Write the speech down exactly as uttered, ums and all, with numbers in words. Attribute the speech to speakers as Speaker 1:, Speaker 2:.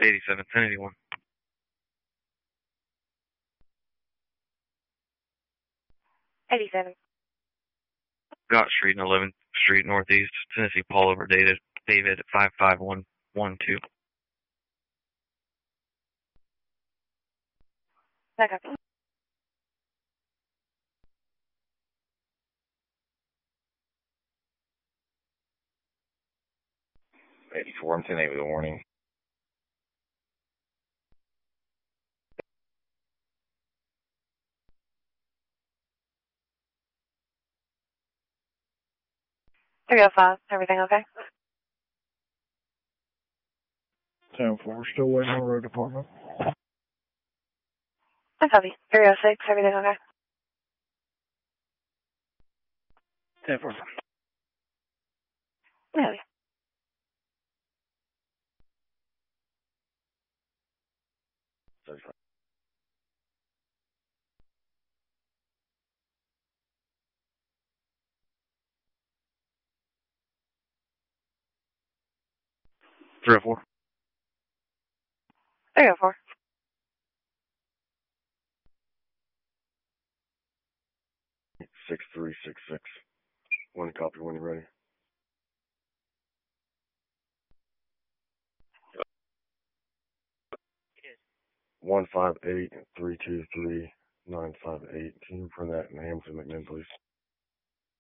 Speaker 1: eighty-seven, ten eighty-one.
Speaker 2: eighty-seven.
Speaker 1: Scott Street and eleventh Street Northeast, Tennessee, Paul over David, David five five one one two.
Speaker 2: Okay.
Speaker 3: eighty-four, I'm ten eight with a warning.
Speaker 2: three oh five, everything okay?
Speaker 4: ten four, still waiting on the road department.
Speaker 2: I copy. three oh six, everything okay?
Speaker 4: ten four.
Speaker 2: Yeah.
Speaker 1: three oh four.
Speaker 2: three oh four.
Speaker 3: six three six six. One copy when you're ready. One five eight three two three nine five eight. Can you print that in Hamilton McMinn, please?